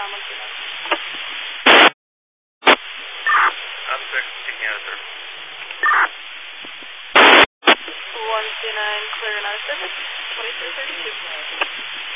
Tom 129. Taking out a third. 129, clear and out of service, 2332.